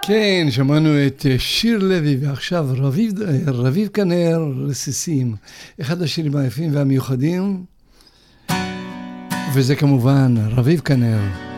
כן, שמענו את שיר לוי, ועכשיו רביב כנר, רסיסים. אחד השירים היפים והמיוחדים, וזה כמובן רביב כנר.